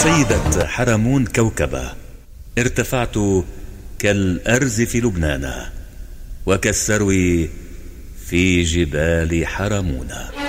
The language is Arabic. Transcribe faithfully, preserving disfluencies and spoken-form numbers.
سيدة حرمون كوكبة، ارتفعت كالأرز في لبنان وكالسرو في جبال حرمون.